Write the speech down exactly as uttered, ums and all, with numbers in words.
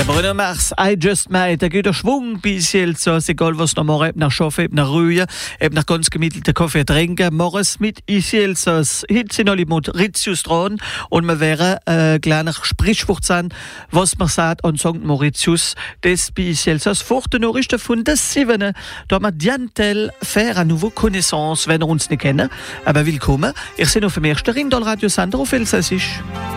Bruno Mars, I Just Might, da geht der Schwung bis jetzt, egal was noch machen, ob nach Arbeiten, ob nach Ruhe, ob nach ganz gemütlichen Kaffee trinken, morgens mit Isielsos. Heute sind alle mit Mauritius dran und wir werden äh, gleich nach Sprichwort sein, was man sagt an Sankt Mauritius, das bei Isielsos. Vor den Nachrichten von der sieben. Da haben wir Diantel faire à nouveau connaissance, wenn wir uns nicht kennen. Aber willkommen, ihr seid auf dem ersten Rindal-Radiosender auf Elsassisch.